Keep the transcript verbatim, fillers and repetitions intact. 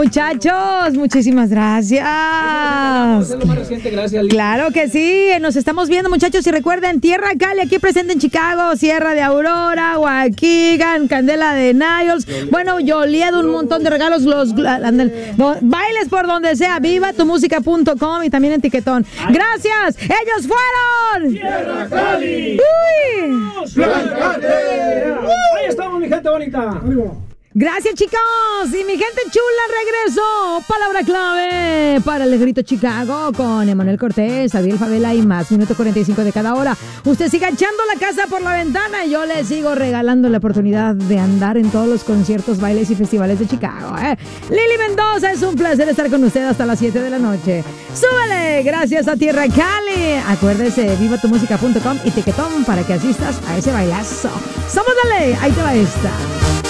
Muchachos, muchísimas gracias. Es lo más reciente, gracias. Claro que sí, nos estamos viendo, muchachos, y recuerden, Tierra Cali, aquí presente en Chicago, Sierra de Aurora, Waukegan, Candela de Niles, bueno, Joliet, un montón de regalos, los bailes por donde sea, viva tu música punto com y también en Tiquetón. Gracias, ellos fueron Tierra Cali. Uy. Ahí estamos, mi gente bonita. Gracias, chicos. Y mi gente chula, regreso. Palabra clave para el Grito Chicago con Emanuel Cortés, Abiel Favela y más. Minuto cuarenta y cinco de cada hora. Usted siga echando la casa por la ventana y yo le sigo regalando la oportunidad de andar en todos los conciertos, bailes y festivales de Chicago. ¿eh? Lili Mendoza, es un placer estar con usted hasta las siete de la noche. ¡Súbele! Gracias a Tierra Cali. Acuérdese, viva tu música punto com y Tiquetón para que asistas a ese bailazo. ¡Somos dale! Ahí te va esta.